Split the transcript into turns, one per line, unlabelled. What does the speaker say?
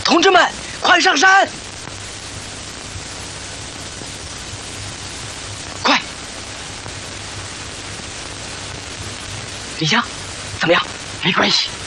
同志们，快上山！快！李湘，怎么样？
没关系，